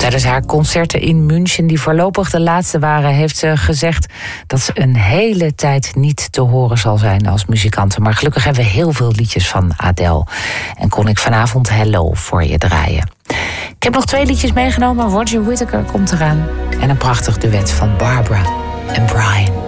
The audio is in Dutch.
Tijdens haar concerten in München, die voorlopig de laatste waren, heeft ze gezegd dat ze een hele tijd niet te horen zal zijn als muzikante. Maar gelukkig hebben we heel veel liedjes van Adele. En kon ik vanavond Hello voor je draaien. Ik heb nog 2 liedjes meegenomen. Roger Whittaker komt eraan. En een prachtig duet van Barbara en Brian.